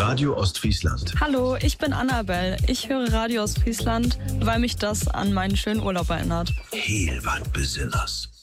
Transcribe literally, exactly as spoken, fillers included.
Radio Ostfriesland. Hallo, ich bin Annabelle. Ich höre Radio Ostfriesland, weil mich das an meinen schönen Urlaub erinnert. Heel wat besonders.